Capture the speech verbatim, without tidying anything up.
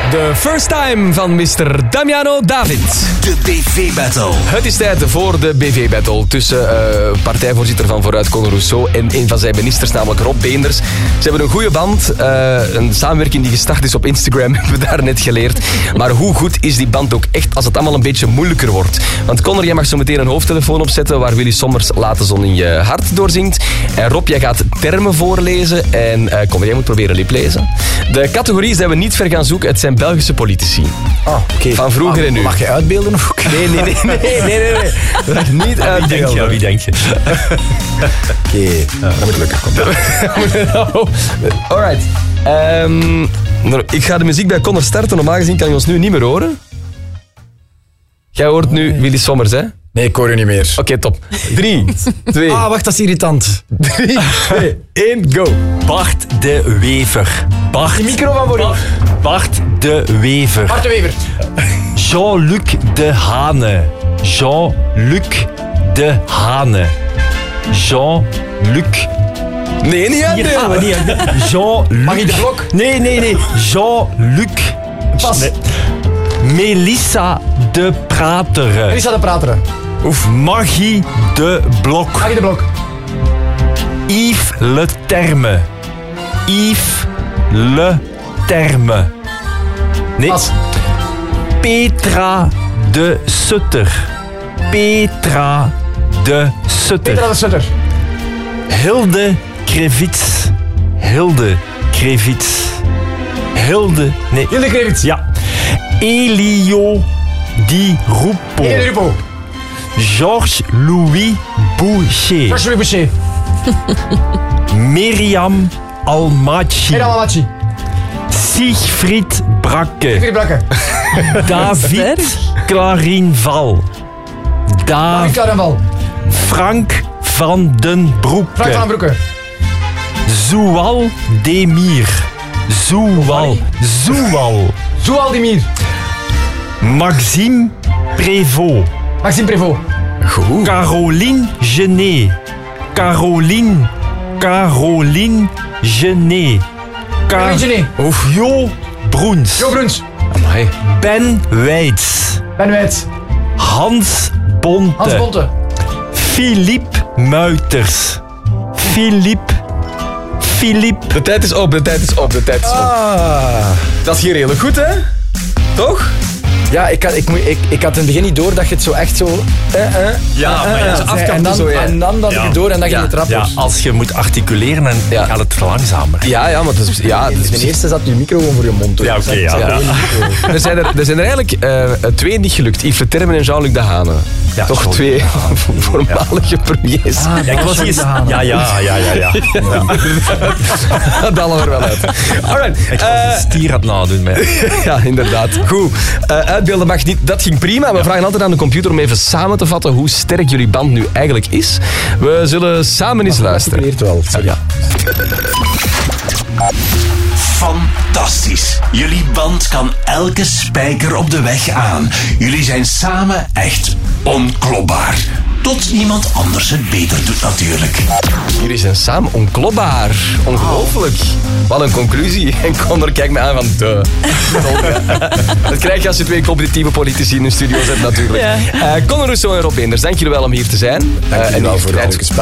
De First Time van mister Damiano David. De B V-battle. Het is tijd voor de B V-battle tussen uh, partijvoorzitter van Vooruit, Conor Rousseau, en een van zijn ministers, namelijk Rob Beenders. Ze hebben een goede band. Uh, een samenwerking die gestart is op Instagram, hebben we daar net geleerd. Maar hoe goed is die band ook echt als het allemaal een beetje moeilijker wordt? Want Conor, jij mag zo meteen een hoofdtelefoon opzetten waar Willy Sommers Laat de zon in je hart doorzingt. En Rob, jij gaat termen voorlezen en uh, Conor, jij moet proberen liplezen. De categorie zijn we niet ver gaan zoeken. Het zijn Belgische politici. Ah, oké. Okay. Van vroeger ah, en nu. Mag je uitbeelden of ook? Nee, nee, nee, nee, nee, nee, nee. Dat mag niet uitbeelden. Wie denk je? Oké, okay. ja, dat moet lukken. Alright. Um, ik ga de muziek bij Conor starten. Normaal gezien kan je ons nu niet meer horen. Jij hoort nu Willy Sommers, hè? Nee, ik hoor je niet meer. Oké, okay, top. Drie, twee... Ah, wacht, dat is irritant. Drie, twee, één, go. Bart de Wever. Bart, Die micro van voor u. Bart de Wever. Bart de Wever. Jean-Luc de Hane. Jean-Luc de Hane. Jean-Luc... Nee, niet Hier, ah, uitdelen. nee, Jean-Luc... Marie de Blok. Nee, nee, nee. Jean-Luc... Pas. Nee. Melissa de Prater. Melissa de Prater. Oef. Magie de Blok. Marie de Blok. Yves Le Terme. Yves Le Terme. Nee. Pas. Petra de Sutter. Petra de Sutter. Petra de Sutter. Hilde Krevits. Hilde Krevits. Hilde... Nee. Hilde Krevits. Ja. Elio Di Rupo. Elio Di Rupo. Georges Louis Boucher. Georges Louis Boucher. Miriam Almaci. Miriam Almaci. Siegfried Brakke. Siegfried Brakke. David Clarinval. David Clarinval. Frank van den Broeke. Frank van den Broeke. Zoual Demir. Zoual. Zoual. Zoual Demir. Maxime Prévost. Maxime Prévost. Goed. Caroline Genet. Caroline. Caroline Genet. Caroline Genet. Oef. Jo Broens. Jo Broens. Amai. Ben Weits. Ben Weits. Hans Bonte. Hans Bonte. Philippe Muiters. Philippe. Philippe. De tijd is op, de tijd is op, de tijd is op. Ah. Dat is hier redelijk goed, hè? Toch? Ja, ik had, ik, ik, ik had in het begin niet door dat je het zo echt zo... Eh, eh, Ja, eh, maar ja, eh, zo zei. afkant en, dan, zo, ja. en dan had ik Ja. het door en dan ging Ja. het rap. Ja, als je moet articuleren, dan Ja. gaat het langzamer. Ja, ja, maar het is... Ja, het is Ten eerste zat je micro gewoon voor je mond. Hoor. Ja, oké, ja. Zat- zat Ja. één micro. Er zijn er, er, zijn er eigenlijk uh, twee niet gelukt. Yves Le Terme en Jean-Luc de Hane. Ja, Toch sorry. twee voormalige premiers. Ah, Ja, ik was hier... Ja, ja, ja, ja, ja. ja. Dat halen we er wel uit. Alright. Ik was een stier aan het nadoen. Maar... Ja, inderdaad. Goed. Uh, uitbeelden mag niet. Dat ging prima. We vragen altijd aan de computer om even samen te vatten hoe sterk jullie band nu eigenlijk is. We zullen samen eens luisteren. Leert wel. Sorry. Ja. Fantastisch. Jullie band kan elke spijker op de weg aan. Jullie zijn samen echt onklopbaar. Tot iemand anders het beter doet natuurlijk. Jullie zijn samen onklopbaar. Ongelooflijk. Wat een conclusie. En Conor kijkt me aan van de. Dat krijg je als je twee competitieve politici in de studio zet natuurlijk. Ja. Uh, Conor Rousseau en Rob Beenders, dank jullie wel om hier te zijn. Dank Uh, jullie en wel hier voor tijdens- het spel.